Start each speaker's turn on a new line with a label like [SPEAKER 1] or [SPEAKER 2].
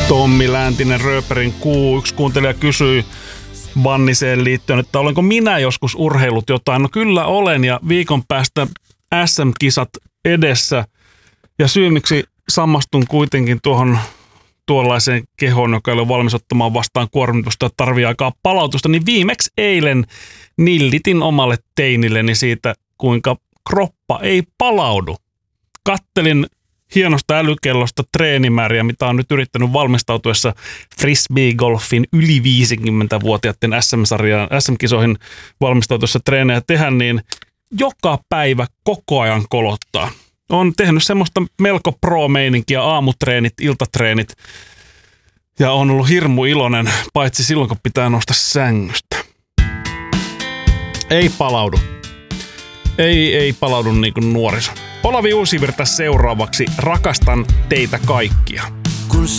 [SPEAKER 1] Tommi Läntinen Rööperin kuu. Yksi kuuntelija kysyi Vanniseen liittyen, että olenko minä joskus urheilut jotain. No kyllä olen, ja viikon päästä SM-kisat edessä. Ja syy, miksi sammastun kuitenkin tuollaiseen kehoon, joka ei ole valmis ottamaan vastaan kuormitusta ja tarvii aikaa palautusta, niin viimeksi eilen nillitin omalle teinilleni siitä, kuinka kroppa ei palaudu. Kattelin hienosta älykellosta treenimääriä, mitä on nyt yrittänyt valmistautuessa frisbeegolfin yli 50-vuotiaiden SM-kisoihin valmistautuessa treenejä tehdä, niin joka päivä koko ajan kolottaa. Olen tehnyt semmoista melko pro-meininkiä, aamutreenit, iltatreenit, ja on ollut hirmu iloinen, paitsi silloin, kun pitää nousta sängystä. Ei palaudu. Ei palaudu niin kuin nuoriso. Olavi Uusivirta seuraavaksi. Rakastan teitä kaikkia.